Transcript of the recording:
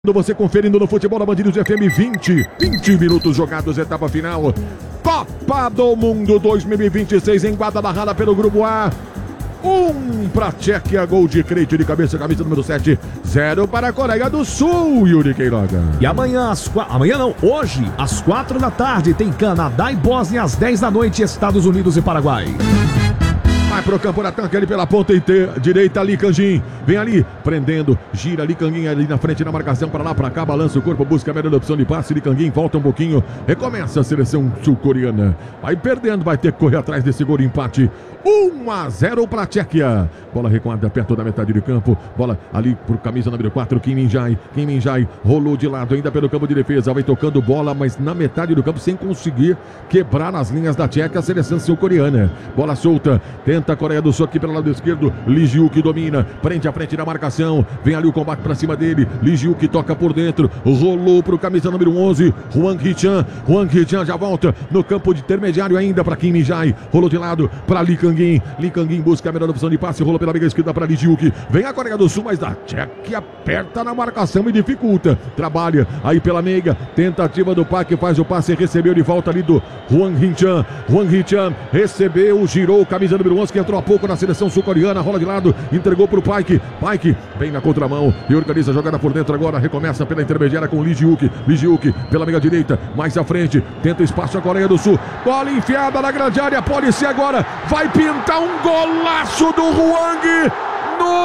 Você conferindo no Futebol da Band News FM 20 minutos jogados, etapa final. Copa do Mundo 2026 em Guadalajara pelo Grupo A. 1 para Tchequia, gol de Crete de cabeça, camisa número 7, 0 para a Coreia do Sul, Yuri Queiroga. E hoje, às 4 da tarde, tem Canadá e Bósnia, às 10 da noite, Estados Unidos e Paraguai. Vai pro campo de ataque ali pela ponta direita, Licanguin. Vem ali, prendendo, gira Licanguin ali na frente na marcação, para lá, para cá, balança o corpo, busca a melhor opção de passe. Licanguin volta um pouquinho, recomeça a seleção sul-coreana. Vai perdendo, vai ter que correr atrás desse gol de empate. 1-0 para a Tchequia. Bola recuada perto da metade de campo. Bola ali por camisa número 4, Kim Min-jae rolou de lado ainda pelo campo de defesa. Vai tocando bola, mas na metade do campo sem conseguir quebrar as linhas da Tchequia, a seleção sul-coreana. Bola solta, tenta a Coreia do Sul aqui pelo lado esquerdo. Lee Ji-wook domina, frente a frente na marcação. Vem ali o combate para cima dele. Lee Ji-wook toca por dentro, rolou pro camisa número 11, Hwang Hee-chan já volta no campo de intermediário ainda para Kim Min-jae. Rolou de lado para Licanguin busca a melhor opção de passe, rolou pela meia esquerda para Lee Ji-wook. Vem a Coreia do Sul, mas a Tchequia aperta na marcação e dificulta. Trabalha aí pela meia, tentativa do Park, faz o passe, recebeu de volta ali do Hwang Hee-chan recebeu, girou, camisa número 11 que entrou há pouco na seleção sul-coreana, rola de lado, entregou para o Park vem na contramão e organiza a jogada por dentro agora, recomeça pela intermediária com Lee Ji-wook pela meia direita, mais à frente, tenta espaço a Coreia do Sul, bola enfiada na grande área, pode ser agora, vai pintar um golaço do Hwang.